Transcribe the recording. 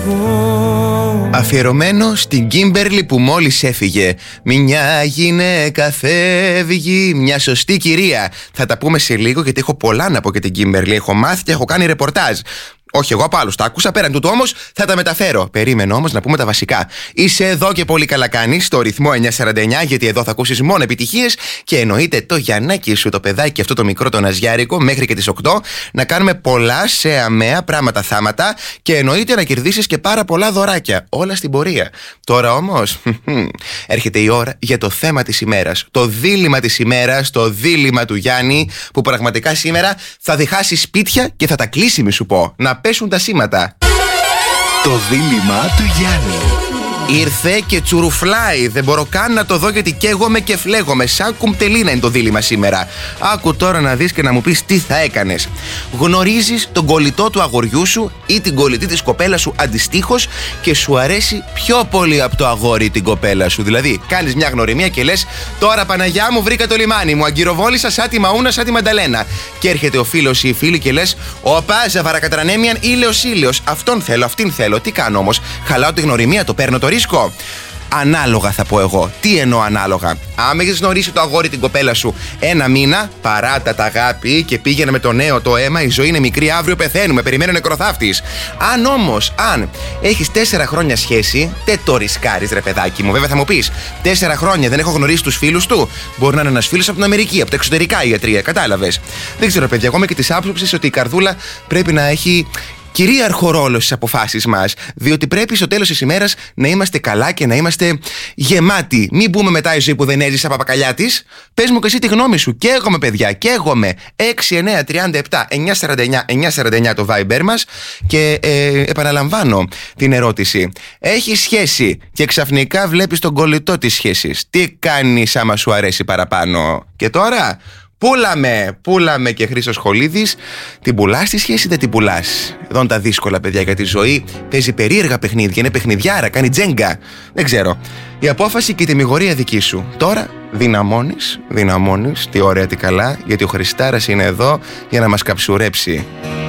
εγώ. Αφιερωμένο στην Κίμπερλι που μόλις έφυγε. Μια γυναίκα φεύγει, μια σωστή κυρία. Θα τα πούμε σε λίγο γιατί έχω πολλά να πω για την Κίμπερλι. Έχω μάθει και έχω κάνει ρεπορτάζ. Όχι, εγώ από άλλους τα άκουσα, πέραν τούτου όμως θα τα μεταφέρω. Περίμενε όμως να πούμε τα βασικά. Είσαι εδώ και πολύ καλά κάνεις, στο ρυθμό 949, γιατί εδώ θα ακούσεις μόνο επιτυχίες. Και εννοείται το Γιαννάκι σου, το παιδάκι αυτό το μικρό, το Ναζιάρικο, μέχρι και τις 8, να κάνουμε πολλά σε αμαία πράγματα θάματα. Και εννοείται να κερδίσεις και πάρα πολλά δωράκια. Όλα στην πορεία. Τώρα όμως, έρχεται η ώρα για το θέμα της ημέρας. Το δίλημμα της ημέρας, το δίλημμα του Γιάννη, που πραγματικά σήμερα θα διχάσει σπίτια και θα τα κλείσει, μη σου πω. Να πέσουν τα σήματα. Το δίλημμα του Γιάννη. Ήρθε και τσουρουφλάει. Δεν μπορώ καν να το δω γιατί καίγομαι και φλέγομαι. Σαν κουμπτελίνα είναι το δίλημμα σήμερα. Άκου τώρα να δεις και να μου πεις τι θα έκανες. Γνωρίζεις τον κολλητό του αγοριού σου ή την κολλητή της κοπέλας σου αντιστοίχως και σου αρέσει πιο πολύ από το αγόρι την κοπέλα σου. Δηλαδή, κάνεις μια γνωριμία και λες: τώρα Παναγιά μου, βρήκα το λιμάνι μου. Αγκυροβόλησα σαν τη Μαούνα, σαν τη Μανταλένα. Και έρχεται ο φίλος ή η φίλη και λες: όπα, ζαβαρακατρανέμιαν ήλιος. Αυτόν θέλω, αυτήν θέλω. Τι κάνω όμως? Χαλάω τη γνωριμία, το παίρνω το ρίσκο. Ανάλογα θα πω εγώ. Τι εννοώ ανάλογα? Άμα έχεις γνωρίσει το αγόρι την κοπέλα σου ένα μήνα, παράτα τα αγάπη και πήγαινε με το νέο το αίμα. Η ζωή είναι μικρή, αύριο πεθαίνουμε. Περιμένει ο νεκροθάφτης. Αν όμως, έχεις 4 χρόνια σχέση, δεν το ρισκάρεις, ρε παιδάκι μου. Βέβαια θα μου πεις: 4 χρόνια δεν έχω γνωρίσει τους φίλους του. Μπορεί να είναι ένας φίλος από την Αμερική, από τα εξωτερικά ιατρία. Κατάλαβες? Δεν ξέρω, παιδιά. Εγώ είμαι και της άποψης ότι η καρδούλα πρέπει να έχει κυρίαρχο ρόλο στις αποφάσεις μας. Διότι πρέπει στο τέλος της ημέρας να είμαστε καλά και να είμαστε γεμάτοι. Μην μπούμε μετά η ζωή που δεν έζησε παπακαλιά της. Πες μου και εσύ τη γνώμη σου. Καίγομαι, παιδιά, καίγομαι. 6-9-37-949-949 το Viber μας. Και επαναλαμβάνω την ερώτηση. Έχεις σχέση και ξαφνικά βλέπεις τον κολλητό της σχέσης. Τι κάνεις άμα σου αρέσει παραπάνω? Και τώρα πούλαμε και Χρήστος Χολίδης. Την πουλάς τη σχέση, δεν την πουλάς? Εδώ είναι τα δύσκολα, παιδιά, γιατί η ζωή παίζει περίεργα παιχνίδια. Είναι παιχνιδιάρα, κάνει τζέγκα. Δεν ξέρω. Η απόφαση και η τιμιγορία δική σου. Τώρα δυναμώνεις. Τι ωραία, τι καλά, γιατί ο Χριστάρας είναι εδώ για να μας καψουρέψει.